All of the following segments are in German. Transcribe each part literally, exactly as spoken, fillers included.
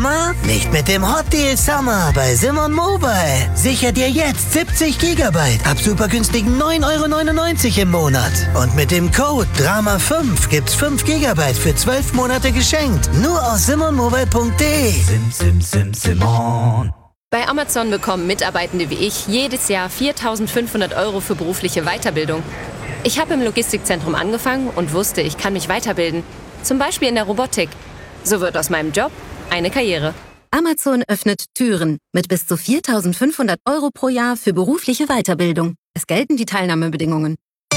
Sommer? Nicht mit dem Hot Deal Summer bei Simon Mobile. Sicher dir jetzt siebzig Gigabyte ab super günstigen neun Euro neunundneunzig im Monat. Und mit dem Code Drama fünf gibt's fünf Gigabyte für zwölf Monate geschenkt. Nur aus simon mobile punkt de. Sim, sim, sim, Simon. Bei Amazon bekommen Mitarbeitende wie ich jedes Jahr viertausendfünfhundert Euro für berufliche Weiterbildung. Ich habe im Logistikzentrum angefangen und wusste, ich kann mich weiterbilden. Zum Beispiel in der Robotik. So wird aus meinem Job eine Karriere. Amazon öffnet Türen mit bis zu viertausendfünfhundert Euro pro Jahr für berufliche Weiterbildung. Es gelten die Teilnahmebedingungen.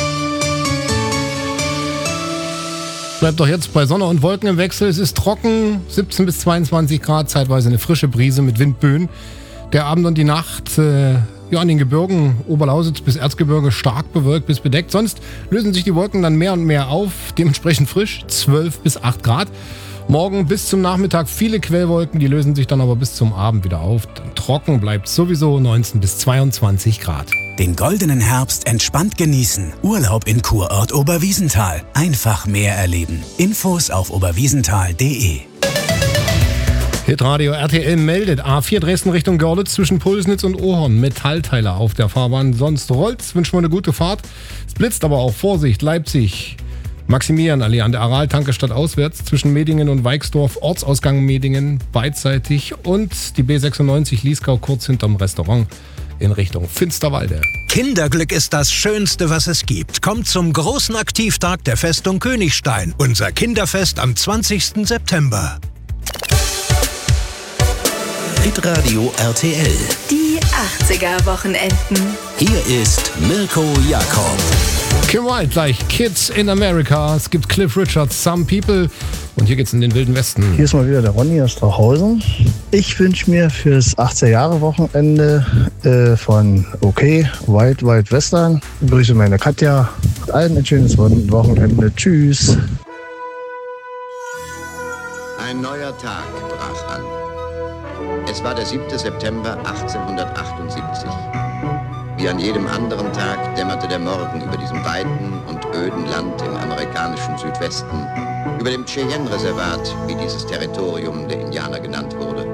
Bleibt doch jetzt bei Sonne und Wolken im Wechsel. Es ist trocken, siebzehn bis zweiundzwanzig Grad, zeitweise eine frische Brise mit Windböen. Der Abend und die Nacht äh, ja, an den Gebirgen, Oberlausitz bis Erzgebirge, stark bewölkt bis bedeckt. Sonst lösen sich die Wolken dann mehr und mehr auf, dementsprechend frisch, zwölf bis acht Grad. Morgen bis zum Nachmittag viele Quellwolken, die lösen sich dann aber bis zum Abend wieder auf. Dann trocken bleibt sowieso neunzehn bis zweiundzwanzig Grad. Den goldenen Herbst entspannt genießen. Urlaub in Kurort Oberwiesenthal. Einfach mehr erleben. Infos auf oberwiesenthal punkt de. Hitradio R T L meldet A vier Dresden Richtung Görlitz zwischen Pulsnitz und Ohorn. Metallteile auf der Fahrbahn. Sonst rollt's, wünschen wir eine gute Fahrt. Es blitzt aber auch. Vorsicht, Leipzig. Maximilianallee an der Aral-Tankestadt auswärts zwischen Medingen und Weixdorf, Ortsausgang Medingen beidseitig und die B sechsundneunzig Liesgau kurz hinterm Restaurant in Richtung Finsterwalde. Kinderglück ist das Schönste, was es gibt. Kommt zum großen Aktivtag der Festung Königstein. Unser Kinderfest am zwanzigsten September. Hitradio R T L. Die achtziger-Wochenenden. Hier ist Mirko Jakob. Kim Wilde gleich, Kids in America. Es gibt Cliff Richards, Some People. Und hier geht's in den Wilden Westen. Hier ist mal wieder der Ronny aus Strauchhausen. Ich wünsche mir fürs achtziger-Jahre-Wochenende äh, von OK, Wild Wild Western. Ich grüße meine Katja. Habt allen ein schönes Wochenende. Tschüss. Ein neuer Tag brach an. Es war der siebte September achtzehnhundertachtundsiebzig. Wie an jedem anderen Tag dämmerte der Morgen über diesem weiten und öden Land im amerikanischen Südwesten, über dem Cheyenne-Reservat, wie dieses Territorium der Indianer genannt wurde.